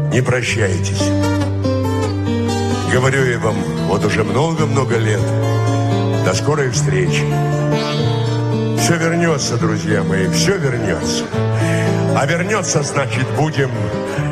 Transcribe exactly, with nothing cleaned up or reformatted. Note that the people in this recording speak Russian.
не прощайтесь. Говорю я вам вот уже много-много лет. До скорой встречи. Все вернется, друзья мои, все вернется. А вернется, значит, будем